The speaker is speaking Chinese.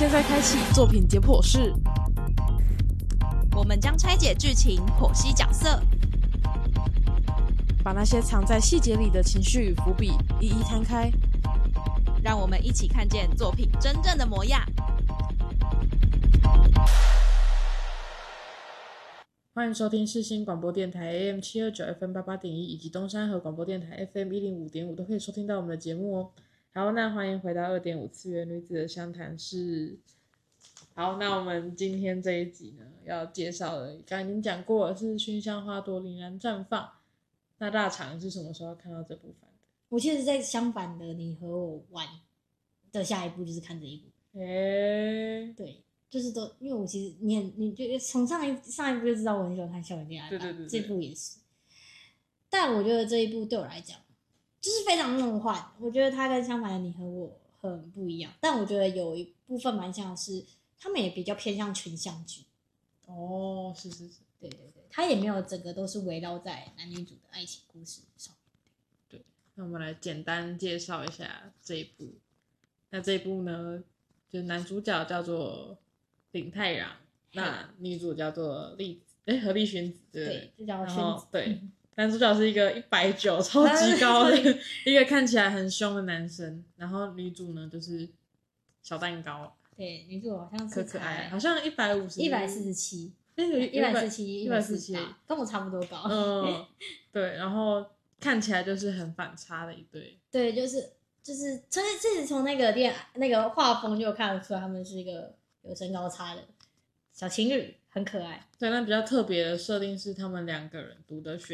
现在开启作品解剖室， 我们将拆解剧情，剖析角色， 把那些藏在细节里的情绪与伏笔一一摊开， 让我们一起看见作品真正的模样。 欢迎收听世新广播电台 AM729 FM88.1 以及东山河广播电台 FM105.5 都可以收听到我们的节目哦。好，那欢迎回到 2.5 次元女子的相谈室。好，那我们今天这一集呢，要介绍的刚才已经讲过了，是熏香花朵凛然绽放。那大肠是什么时候看到这部番的？ 我其实在相反的你和我玩的下一部就是看这一部。对，就是都因为我其实你就从上一部就知道我很喜欢看校园恋爱吧，对，这部也是。但我觉得这一部对我来讲就是非常梦幻，我觉得它跟相反的你和我很不一样，但我觉得有一部分蛮像的是他们也比较偏向群像剧。 哦，是， 对，它也没有整个都是围绕在男女主的爱情故事上。 对，那我们来简单介绍一下这一部。那这一部呢，就是男主角叫做林太郎，那女主叫做何立薰子， 对，就叫薰子。 对，男主角是一个190超级高的一个看起来很凶的男生，然后女主呢就是小蛋糕。 对，女主好像是可爱，好像 147， 那个 147，跟我差不多高。 对，然后看起来就是很反差的一对。 对，就是从那个画风就看得出来，他们是一个有身高差的小情侣，很可爱。 对，那比较特别的设定是他们两个人读的学